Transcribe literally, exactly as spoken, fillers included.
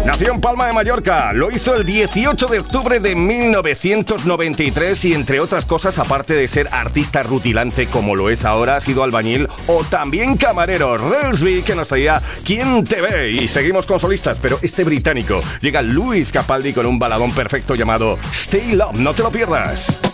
Nació en Palma de Mallorca, lo hizo el dieciocho de octubre de mil novecientos noventa y tres y entre otras cosas, aparte de ser artista rutilante como lo es ahora, ha sido albañil o también camarero. Relsby, que nos traía ¿Quién te ve? Y seguimos con solistas, pero este británico llega Luis Capaldi con un baladón perfecto llamado Stay Love, no te lo pierdas.